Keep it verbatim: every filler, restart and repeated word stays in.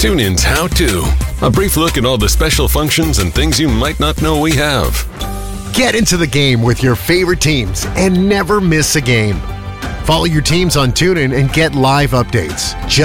TuneIn's How To. A brief look at all the special functions and things you might not know we have. Get into the game with your favorite teams and never miss a game. Follow your teams on TuneIn and get live updates. Just